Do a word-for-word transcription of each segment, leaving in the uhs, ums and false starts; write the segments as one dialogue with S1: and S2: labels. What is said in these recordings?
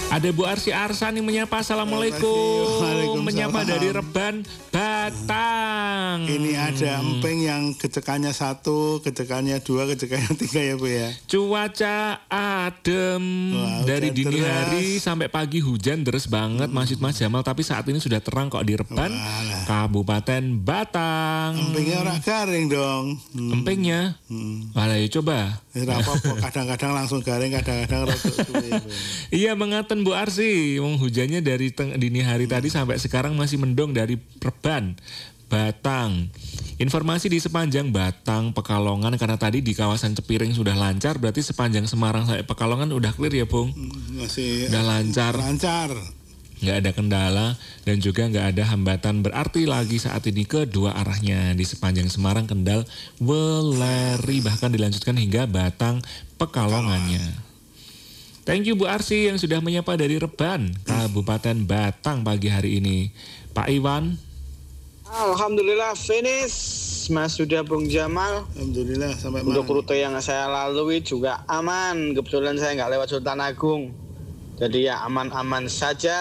S1: Ada Bu Arsi Arsan yang menyapa. Assalamualaikum. Menyapa dari Reban, Batang.
S2: Ini ada emping yang kecekannya satu, kecekannya dua, kecekannya tiga ya Bu ya.
S1: Cuaca adem. Wah, dari dini deras. Hari sampai pagi hujan deras banget hmm. Masjid Mas Jamal. Tapi saat ini sudah terang kok di Reban, Walah. Kabupaten Batang.
S2: Empingnya orang garing dong.
S1: Hmm. Empingnya? Hmm. Walah ya coba.
S2: Kadang-kadang langsung garing, kadang-kadang rotok suwe.
S1: Iya mengaten Bu Arsi, hujannya dari teng- dini hari hmm. tadi sampai sekarang masih mendung dari Reban, Batang. Informasi di sepanjang Batang, Pekalongan, karena tadi di kawasan Cepiring sudah lancar, berarti sepanjang Semarang sampai Pekalongan udah clear ya Bung?
S2: Masih
S1: udah lancar.
S2: Lancar.
S1: Nggak ada kendala dan juga nggak ada hambatan, berarti lagi saat ini kedua arahnya di sepanjang Semarang, Kendal, Weleri, bahkan dilanjutkan hingga Batang, Pekalongannya. Thank you Bu Arsi yang sudah menyapa dari Reban, Kabupaten Batang pagi hari ini. Pak Iwan.
S3: Alhamdulillah finish Mas sudah Bung Jamal.
S2: Alhamdulillah sampai
S3: untuk rute yang saya lalui juga aman. Kebetulan saya nggak lewat Sultan Agung, jadi ya aman-aman saja.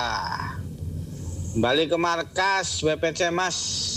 S3: Kembali ke markas W P C Mas.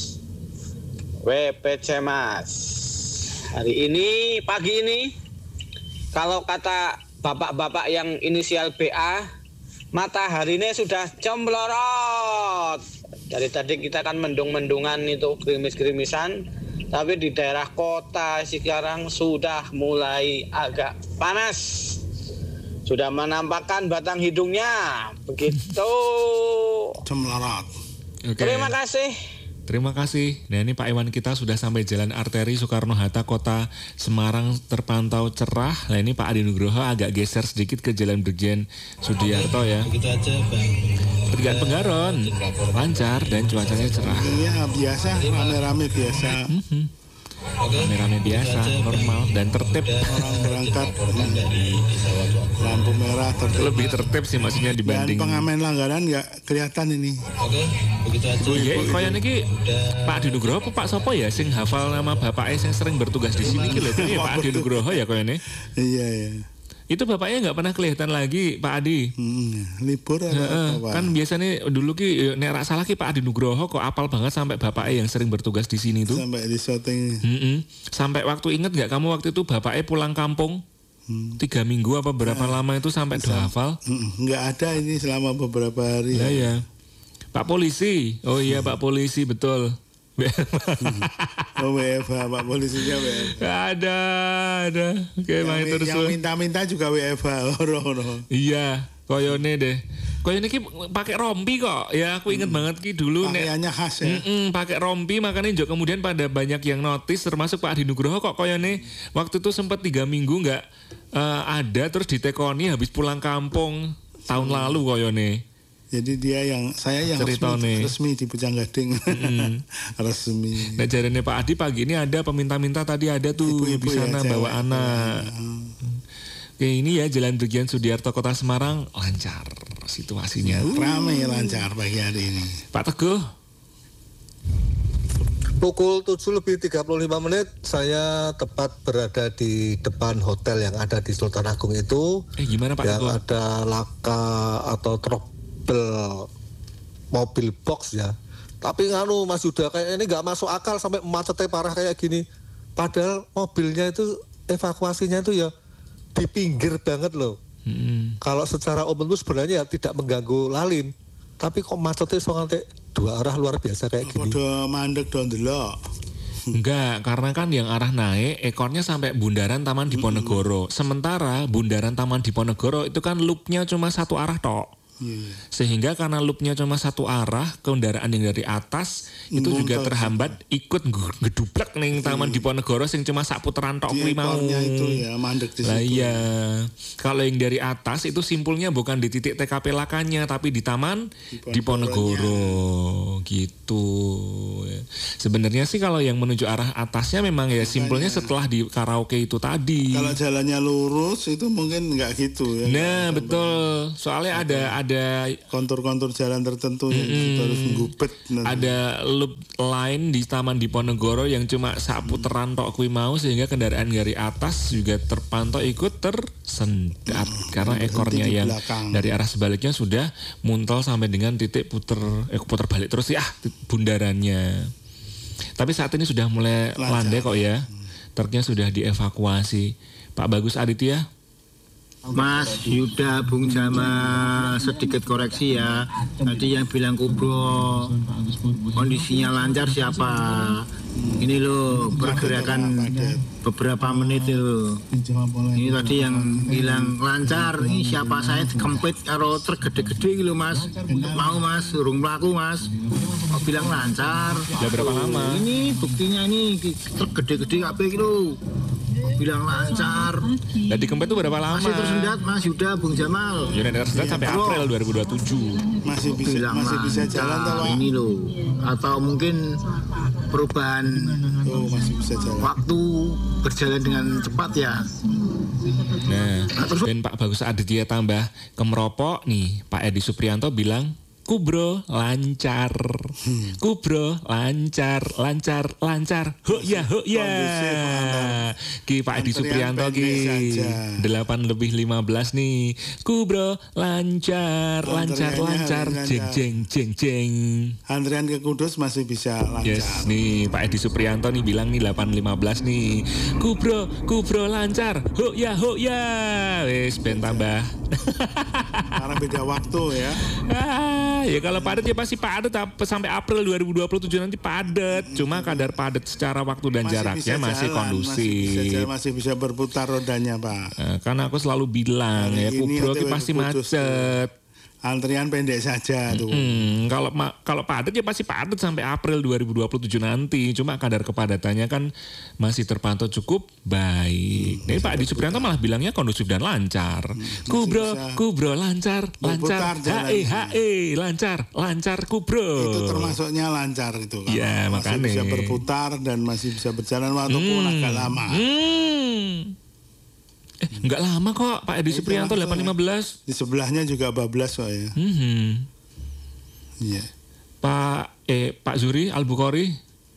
S3: W P C Mas. Hari ini pagi ini kalau kata bapak-bapak yang inisial B A, mataharinya sudah comblorot. Dari tadi kita kan mendung-mendungan itu, gerimis-gerimisan, tapi di daerah kota sekarang sudah mulai agak panas. Sudah menampakkan batang hidungnya, begitu.
S2: Comblorot.
S1: Okay.
S3: Terima kasih.
S1: Terima kasih. Nah ini Pak Iwan kita sudah sampai Jalan Arteri Soekarno-Hatta Kota Semarang terpantau cerah. Nah ini Pak Adi Nugroho agak geser sedikit ke Jalan Brigjen Sudiarto ya.
S4: Begitu aja Bang.
S1: Pertigaan Penggaron lancar dan cuacanya cerah.
S2: Iya biasa, rame-rame biasa.
S1: Mm-hmm. Rame-rame biasa, normal dan tertib.
S2: Orang berangkat dari lampu merah tertib.
S1: Lebih tertib sih maksudnya dibanding.
S2: Dan pengamen langganan nggak kelihatan ini.
S4: Oke, begitu aja.
S1: Oh iya, kaya niki Pak Adi Nugroho Pak Sopo ya sing hafal nama bapaknya yang sering bertugas di sini gitu ya Pak Adi Nugroho ya kaya ini.
S2: Iya ya.
S1: Itu bapaknya nggak pernah kelihatan lagi Pak Adi.
S2: Hmm, libur atau
S1: ya,
S2: apa?
S1: Kan biasanya dulu ki nek rak salah ki Pak Adi Nugroho kok apal banget sampai bapaknya yang sering bertugas di sini tuh.
S2: Sampai di syuting.
S1: Mm-mm. Sampai waktu inget nggak kamu waktu itu bapaknya pulang kampung hmm. tiga minggu apa berapa nah, lama itu sampai udah hafal?
S2: Nggak ada ini selama beberapa hari.
S1: Ya ya. Pak Polisi. Oh iya Pak Polisi betul.
S2: Oh W F H, Pak polisinya W F H.
S1: Ada, ada. Oke, main terus.
S2: Yang minta-minta juga W F H. Oh, no, no.
S1: Iya, koyone deh. Koyone ki pakai rompi kok. Ya, aku inget hmm. banget ki dulu nek
S2: pakaiannya khas ya.
S1: pakai rompi, makanya juga kemudian pada banyak yang notice termasuk Pak Adi Nugroho kok koyone waktu itu sempat tiga minggu nggak uh, ada terus ditekoni habis pulang kampung tahun hmm. lalu koyone.
S2: Jadi dia yang saya yang resmi, resmi di Pucang Gading. Mm. Resmi.
S1: Nah jarene Pak Adi pagi ini ada peminta-minta tadi ada tuh ibu-ibu di sana ya, bawa cewek. Anak. Hmm. Oke ini ya Jalan Brigjen Sudiarto Kota Semarang lancar situasinya.
S2: Uh. Ramai lancar pagi hari ini.
S1: Pak Teguh.
S5: Pukul tujuh lebih tiga puluh lima menit saya tepat berada di depan hotel yang ada di Sultan Agung itu.
S1: Eh gimana Pak
S5: Yang
S1: Teguh?
S5: ada laka atau truk mobil box ya, tapi nganu Mas Yuda kayak ini nggak masuk akal sampai macetnya parah kayak gini. Padahal mobilnya itu evakuasinya itu ya di pinggir banget loh. Hmm. Kalau secara umum itu sebenarnya ya tidak mengganggu lalin, tapi kok macetnya soalnya dua arah luar biasa kayak gini.
S2: Udah mandek dong delok.
S1: Enggak, karena kan yang arah naik ekornya sampai Bundaran Taman Diponegoro. Hmm. Sementara Bundaran Taman Diponegoro itu kan loopnya cuma satu arah tok. Yeah. Sehingga karena loopnya cuma satu arah, kendaraan yang dari atas itu Buntal juga terhambat ikut gedublek ning Taman yeah. Diponegoro sing cuma sak puteran tok kuwi mau.
S2: Itu ya mandek di situ.
S1: Lah iya. Kalau yang dari atas itu simpulnya bukan di titik T K P lakanya tapi di Taman Diponegoro gitu. Sebenarnya sih kalau yang menuju arah atasnya memang ya simpulnya setelah di karaoke itu tadi.
S2: Kalau jalannya lurus itu mungkin nggak gitu ya.
S1: Nah, betul. Soalnya ada ada
S2: kontur-kontur jalan tertentu yang mm, harus menggubet.
S1: Ada loop line di Taman Diponegoro yang cuma sak puteran tok kuwi mau sehingga kendaraan dari atas juga terpantau ikut tersendat hmm, karena ekornya yang belakang. Dari arah sebaliknya sudah muntel sampai dengan titik puter eh, puter balik terus ya bundarannya. Tapi saat ini sudah mulai Lancar. landai kok ya. Truknya sudah dievakuasi. Pak Bagus Aditya.
S6: Mas Yuda, Bung Jamal, sedikit koreksi ya. Tadi yang bilang kubro kondisinya lancar siapa? Ini loh pergerakan beberapa menit itu. Ini tadi yang bilang lancar. Ini siapa? Saya kempit karo truk gede-gede gitu mas. Mau mas, urung mlaku mas. Mau bilang lancar.
S1: Sudah berapa lama?
S6: Ini buktinya ini truk gede-gede apa gitu. Bilang lancar.
S1: Dan di Kempet itu berapa lama?
S6: Masih tersendat Mas Yuda, Bung Jamal.
S1: Unit tersendat sampai April dua ribu dua puluh tujuh.
S2: Masih bisa Bilang masih bisa jalan kalau
S6: ini loh. Atau mungkin perubahan
S2: oh, masih bisa jalan.
S6: Waktu berjalan dengan cepat ya.
S1: Nah, dan Pak Bagus Aditya tambah kemeropok nih. Pak Edi Suprianto bilang Kubro lancar, hmm. Kubro lancar, lancar, lancar, ho ya, ho ya. Ki Pak Edi Suprianto ki delapan lebih lima belas nih. Kubro lancar, lancar, lancar, jeng jeng jeng jeng.
S2: Antrian ke Kudus masih bisa lancar.
S1: Yes nih Pak Edi Suprianto nih bilang nih delapan lima belas nih. Kubro, Kubro lancar, ho ya, ho ya. Wes ben tambah.
S2: Karena beda waktu ya.
S1: Ah, ya kalau padat ya pasti padat sampai April dua ribu dua puluh tujuh nanti padat. Cuma kadar padat secara waktu dan masih jaraknya masih jalan, kondusif.
S2: Masih bisa, masih bisa berputar rodanya Pak.
S1: Nah, karena aku selalu bilang hari ya Kubro itu pasti macet.
S2: Antrian pendek saja tuh.
S1: Hmm, kalau kalau padat ya pasti padat sampai April dua ribu dua puluh tujuh nanti. Cuma kadar kepadatannya kan masih terpantau cukup baik. Hmm, Nih Pak Edi Suprianto malah bilangnya kondusif dan lancar. Hmm, Kubro, Kubro lancar, lancar. He he lancar, lancar Kubro.
S2: Itu termasuknya lancar itu kan.
S1: Iya,
S2: masih
S1: makanya.
S2: bisa berputar dan masih bisa berjalan walaupun hmm, agak lama.
S1: Hmm. Eh, enggak lama kok Pak Edi Suprianto delapan lima belas.
S2: Di sebelahnya juga bablas kok ya.
S1: Mm-hmm.
S2: Iya.
S1: Pak eh Pak Zuri Al-Bukhari.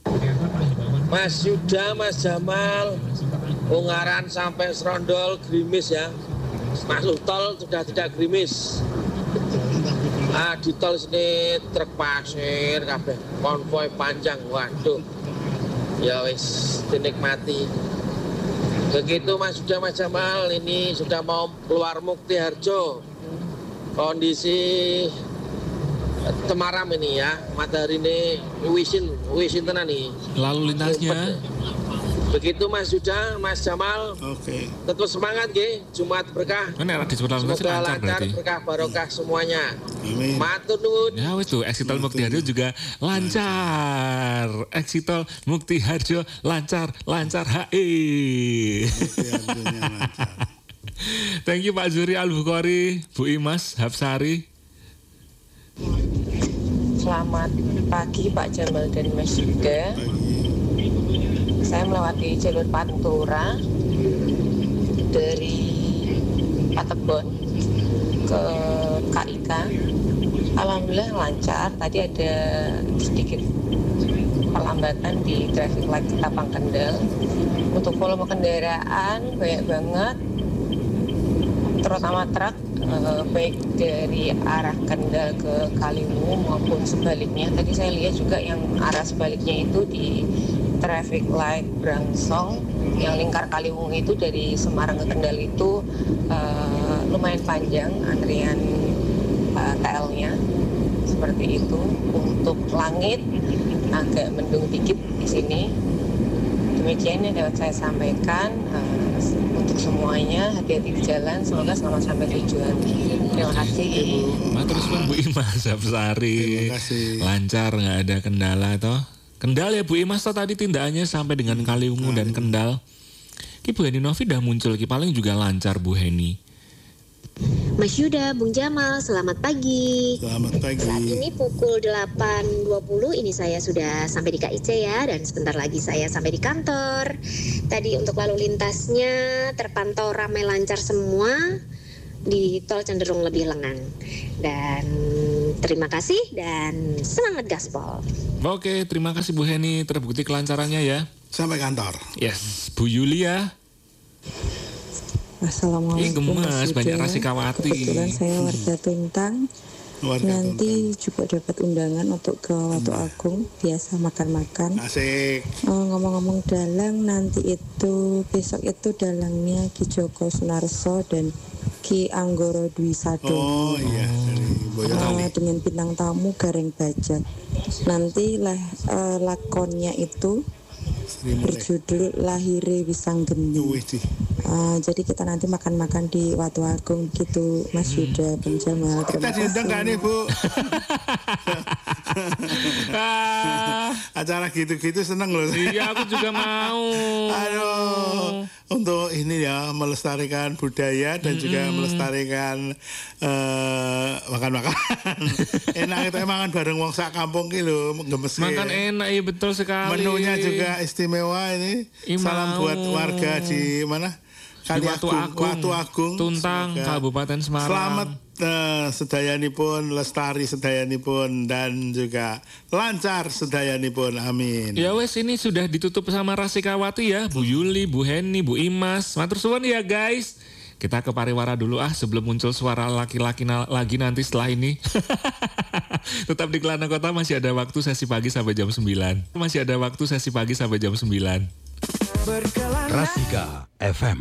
S3: Mas Yuda, Mas Jamal, Ungaran sampai Serondol gerimis ya. Masuk tol sudah tidak gerimis. Ah di tol sini truk pasir kabeh, konvoy panjang. Waduh. Ya wis dinikmati. Begitu Mas sudah Mas Jamal, ini sudah mau keluar Mukti Harjo. Kondisi temaram ini ya, matahari ini wisin, wisin tenan nih.
S1: Lalu lintasnya.
S3: Begitu Mas sudah Mas Jamal.
S2: Oke. Okay.
S3: Tetap semangat nggih, Jumat berkah.
S1: Kan di sebelah
S3: semoga lancar, lancar berkah barokah semuanya. Amin. Matur nuwun.
S1: Ya wis tuh, exit tol Mukti Harjo juga lancar. Exit tol Mukti Harjo lancar, lancar H E. Thank you Pak Zuri Al-Bukhari, Bu Imas Hapsari.
S7: Selamat pagi Pak Jamal dan Mas Yuda. Saya melewati jalur Pantura dari Patebon ke K I K. Alhamdulillah lancar. Tadi ada sedikit perlambatan di traffic light Ketapang Kendal. Untuk volume kendaraan banyak banget, terutama truk eh, baik dari arah Kendal ke Kaliwungu maupun sebaliknya. Tadi saya lihat juga yang arah sebaliknya itu di traffic light Brangsong yang lingkar Kaliwungu itu dari Semarang ke Kendal itu uh, lumayan panjang antrian uh, T L-nya seperti itu. Untuk langit agak mendung dikit di sini. Demikian yang dapat saya sampaikan uh, untuk semuanya. Hati-hati di jalan, semoga selamat sampai tujuan. Terima kasih Ibu.
S1: Terus Bu Imas Hapsari, lancar nggak ada kendala toh? Kendal ya Bu Imas toh tadi tindakannya sampai dengan Kaliwungu dan Kendal. Ki Bu Heni Novi dah muncul ki paling juga lancar Bu Heni.
S8: Mas Yuda, Bung Jamal, selamat pagi.
S2: Selamat pagi.
S8: Saat ini pukul delapan dua puluh, ini saya sudah sampai di K I C ya, dan sebentar lagi saya sampai di kantor. Tadi untuk lalu lintasnya terpantau ramai lancar semua, di tol cenderung lebih lengang. Dan terima kasih dan semangat gaspol.
S1: Oke, terima kasih Bu Heni, terbukti kelancarannya ya.
S2: Sampai kantor.
S1: Yes, Bu Yulia.
S9: Assalamualaikum.
S1: Ih, gemes, banyak Rasikawati.
S9: Kebetulan saya warga Tuntang.
S2: Warga
S9: Nanti
S2: Tuntang.
S9: juga dapat undangan untuk ke Watu Agung, biasa makan-makan.
S2: Asik.
S9: Oh, ngomong-ngomong dalang, nanti itu besok itu dalangnya Ki Joko Sunarso dan Ki Anggoro Dwi Sado.
S2: Oh iya, dari Boyolali.
S9: Uh, dengan bintang tamu Gareng Bajak. Nanti lah uh, lakonnya itu berjudul Lahire Wisanggeni. Uh, jadi kita nanti makan-makan di Watu Agung gitu, Mas Yuda, Bung Jamal.
S2: Kita diundang gak nih Bu? Acara gitu-gitu seneng loh.
S1: Iya, aku juga mau.
S2: Aduh, untuk ini ya melestarikan budaya dan mm-hmm. juga melestarikan uh, makan-makan. Enak itu makan bareng wong sak kampung ki lho, gemes.
S1: Makan ya. Enak, iya betul sekali.
S2: Menunya juga istimewa ini.
S1: Imau.
S2: Salam buat warga di mana? Kali
S1: Watu Agung,
S2: Watu Agung,
S1: Tuntang, Semoga Kabupaten Semarang.
S2: Selamat uh, sedayanipun, lestari sedayanipun, dan juga lancar sedayanipun. Amin.
S1: Ya wes, ini sudah ditutup sama Rasikawati ya, Bu Yuli, Bu Heni, Bu Imas. Matur suwun ya guys. Kita ke pariwara dulu ah sebelum muncul suara laki-laki na- lagi nanti setelah ini. Tetap di Kelana Kota, masih ada waktu sesi pagi sampai jam sembilan. Masih ada waktu sesi pagi sampai jam sembilan.
S10: Rasika F M.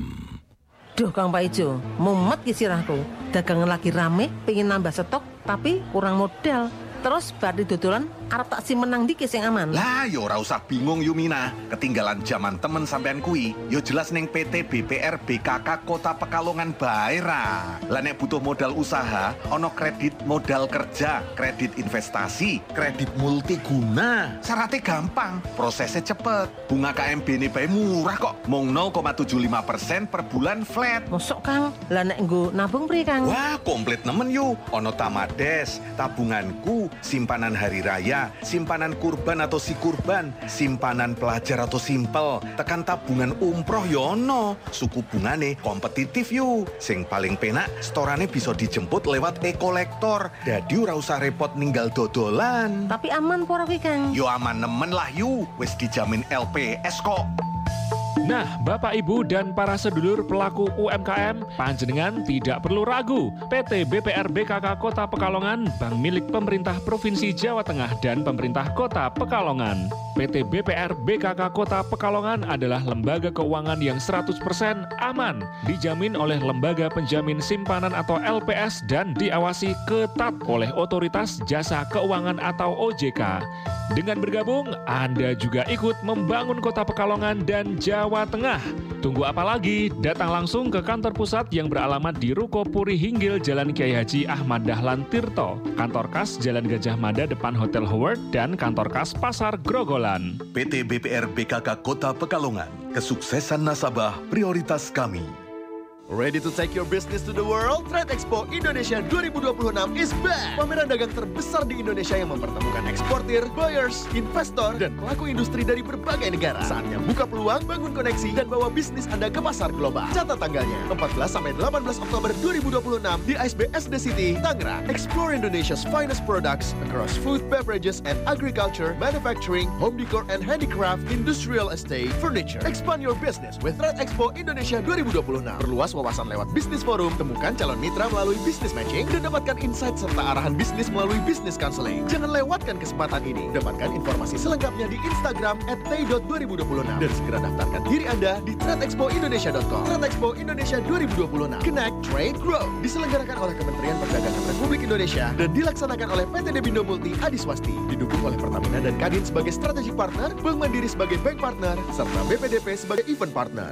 S11: Duh Kang Paijo, mumet ki sirahku. Dagangan lagi rame, pengen nambah stok, tapi kurang modal. Terus bari dodolan arep tak si menang dikit sing aman.
S10: Lah yo ora usah bingung Yumina, ketinggalan zaman temen sampean kui. Yo jelas ning P T B P R B K K Kota Pekalongan bae ra. Lah nek butuh modal usaha, ono kredit modal kerja, kredit investasi, kredit multiguna. Syaratnya gampang, prosesnya cepet. Bunga K M B-ne bae murah kok, mung nol koma tujuh lima persen per bulan flat.
S11: Mosok Kang, lah nek nggo nabung priye Kang?
S10: Wah, komplit nemen yu. Ono Tamades, tabunganku, simpanan hari raya, simpanan kurban atau si kurban, simpanan pelajar atau simpel, tekan tabungan umroh yono, suku bungane kompetitif yuk. Sing paling penak, storane bisa dijemput lewat e-kolektor, dadi ora usah repot ninggal dodolan.
S11: Tapi aman pora kuwi Kang?
S10: Yo aman nemen lah yuk, wis dijamin L P S kok.
S1: Nah, Bapak Ibu dan para sedulur pelaku U M K M, panjenengan tidak perlu ragu. P T B P R B K K Kota Pekalongan, bank milik pemerintah Provinsi Jawa Tengah dan pemerintah Kota Pekalongan. P T B P R B K K Kota Pekalongan adalah lembaga keuangan yang seratus persen aman, dijamin oleh Lembaga Penjamin Simpanan atau L P S dan diawasi ketat oleh Otoritas Jasa Keuangan atau O J K. Dengan bergabung, Anda juga ikut membangun Kota Pekalongan dan Jawa Tengah. Tunggu apa lagi? Datang langsung ke kantor pusat yang beralamat di Ruko Puri Hinggil, Jalan Kiai Haji Ahmad Dahlan Tirto, kantor kas Jalan Gajah Mada depan Hotel Howard, dan kantor kas Pasar Grogolan.
S10: P T B P R B K K Kota Pekalongan, kesuksesan nasabah prioritas kami.
S12: Ready to take your business to the world? Trade Expo Indonesia dua ribu dua puluh enam is back! Pameran dagang terbesar di Indonesia yang mempertemukan eksportir, buyers, investor, dan pelaku industri dari berbagai negara. Saatnya buka peluang, bangun koneksi, dan bawa bisnis Anda ke pasar global. Catat tanggalnya, empat belas sampai delapan belas Oktober dua ribu dua puluh enam di I S B S D City, Tangerang. Explore Indonesia's finest products across food, beverages, and agriculture, manufacturing, home decor and handicraft, industrial estate, furniture. Expand your business with Trade Expo Indonesia dua ribu dua puluh enam. Perluas wawasan lewat bisnis forum, temukan calon mitra melalui bisnis matching, dan dapatkan insight serta arahan bisnis melalui bisnis counseling. Jangan lewatkan kesempatan ini. Dapatkan informasi selengkapnya di Instagram at tay dot dua ribu dua puluh enam dan segera daftarkan diri Anda di trade expo indonesia dot com. Trade Expo Indonesia dua ribu dua puluh enam. Connect, Trade, Grow. Diselenggarakan oleh Kementerian Perdagangan Republik Indonesia dan dilaksanakan oleh P T Debindo Multi Adiswasti. Didukung oleh Pertamina dan Kadin sebagai strategic partner, Bank Mandiri sebagai bank partner, serta B P D P sebagai event partner.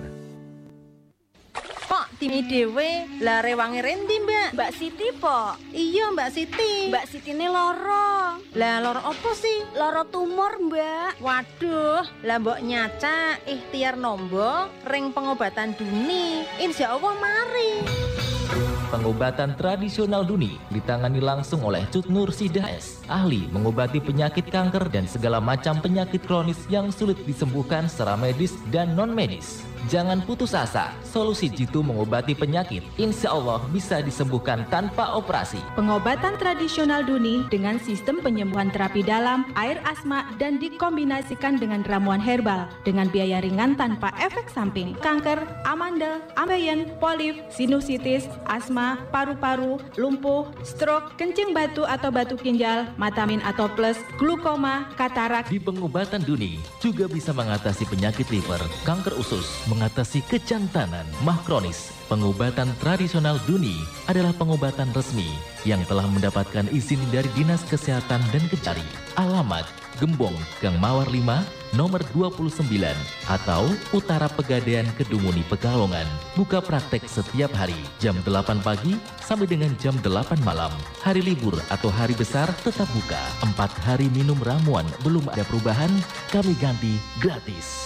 S11: Pok, timi dewe, lah rewange rendi mbak?
S13: Mbak Siti po.
S11: Iya Mbak Siti.
S13: Mbak Siti ini loro.
S11: Lah loro apa sih?
S13: Loro tumor mbak.
S11: Waduh, lah mbok nyaca ikhtiar nombo ring pengobatan duni. Insya Allah mari.
S14: Pengobatan tradisional duni ditangani langsung oleh Cut Nur Sidah S, ahli mengobati penyakit kanker dan segala macam penyakit kronis yang sulit disembuhkan secara medis dan non-medis. Jangan putus asa, solusi Jitu mengobati penyakit. Insya Allah bisa disembuhkan tanpa operasi.
S15: Pengobatan tradisional Duni dengan sistem penyembuhan terapi dalam, air asma, dan dikombinasikan dengan ramuan herbal dengan biaya ringan tanpa efek samping. Kanker, amandel, ambeien, polip, sinusitis, asma, paru-paru, lumpuh, stroke, kencing batu atau batu ginjal, mata min atau plus, glukoma, katarak.
S14: Di pengobatan Duni juga bisa mengatasi penyakit liver, kanker usus, mengatasi kejantanan, mah kronis. Pengobatan tradisional Duni adalah pengobatan resmi yang telah mendapatkan izin dari Dinas Kesehatan dan Kejari. Alamat Gembong, Gang Mawar lima, nomor dua puluh sembilan atau Utara Pegadaian, Kedunguni, Pekalongan. Buka praktek setiap hari jam delapan pagi sampai dengan jam delapan malam. Hari libur atau hari besar tetap buka. Empat hari minum ramuan belum ada perubahan, kami ganti gratis.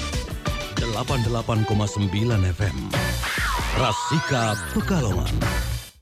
S16: delapan puluh delapan koma sembilan F M Rasika Pekalongan.